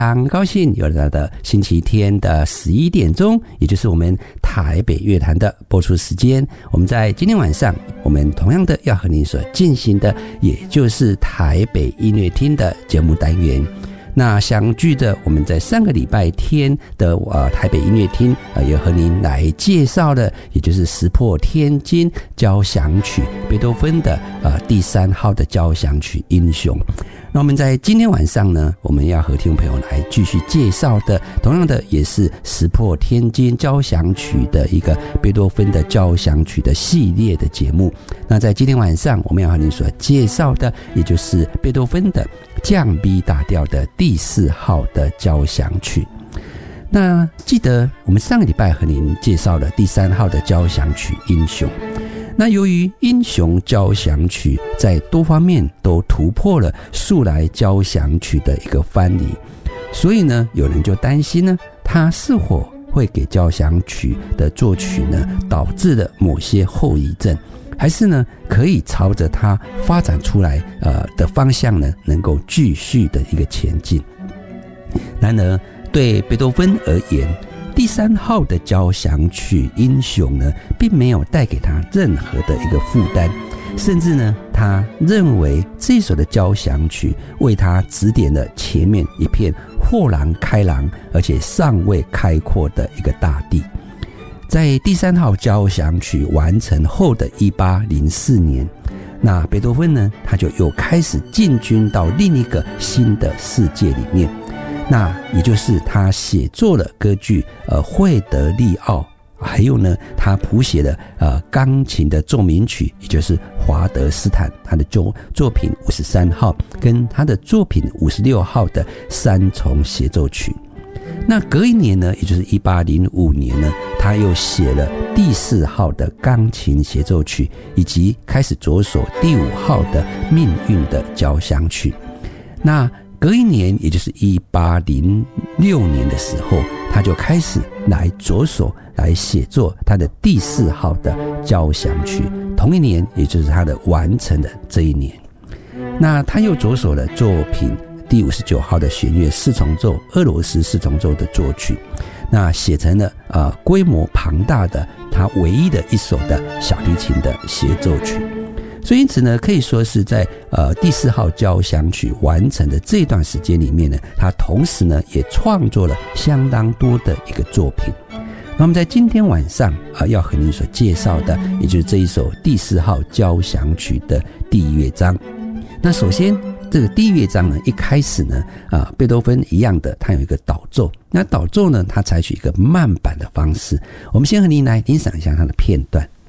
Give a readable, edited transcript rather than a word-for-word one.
很高兴有了的星期天的11点钟，也就是我们台北乐坛的播出时间。我们在今天晚上，我们同样的要和您所进行的，也就是台北音乐厅的节目单元。那相继的，我们在上个礼拜天的台北音乐厅也和您来介绍的，也就是石破天惊交响曲，贝多芬的第3号的交响曲英雄。那我们在今天晚上呢，我们要和听众朋友来继续介绍的，同样的也是石破天惊交响曲的一个贝多芬的交响曲的系列的节目。那在今天晚上，我们要和您所介绍的，也就是贝多芬的降 B 大调的第4号的交响曲。那记得我们上个礼拜和您介绍了第3号的交响曲英雄。那由于英雄交响曲在多方面都突破了素来交响曲的一个藩篱，所以呢，有人就担心呢，它是否会给交响曲的作曲呢导致了某些后遗症，还是呢可以朝着它发展出来的方向呢能够继续的一个前进。然而对贝多芬而言，第3号的交响曲英雄呢，并没有带给他任何的一个负担，甚至呢，他认为这首的交响曲为他指点了前面一片豁然开朗而且尚未开阔的一个大地。在第3号交响曲完成后的1804年，那贝多芬呢，他就又开始进军到另一个新的世界里面。那也就是他写作了歌剧惠德利奥，还有呢他谱写了钢琴的奏鸣曲，也就是华德斯坦他的作品53号跟他的作品56号的3重协奏曲。那隔一年呢，也就是1805年呢，他又写了第4号的钢琴协奏曲，以及开始着手第5号的命运的交响曲。那隔一年，也就是1806年的时候，他就开始来着手来写作他的第4号的交响曲。同一年，也就是他的完成的这一年，那他又着手了作品第59号的弦乐4重奏，俄罗斯4重奏的作曲，那写成了规模庞大的他唯一的一首的小提琴的协奏曲。所以因此呢，可以说是在第4号交响曲完成的这段时间里面呢，他同时呢也创作了相当多的一个作品。那么在今天晚上要和您所介绍的，也就是这一首第4号交响曲的第1乐章。那首先这个第1乐章呢，一开始呢贝多芬一样的，他有一个导奏。那导奏呢，他采取一个慢板的方式。我们先和您来欣赏一下他的片段。